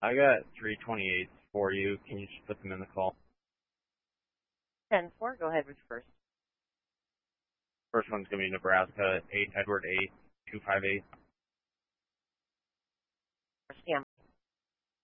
I got 328s for you. Can you just put them in the call? 10-4, go ahead with first. First one's going to be Nebraska, 8 Edward 8, 258.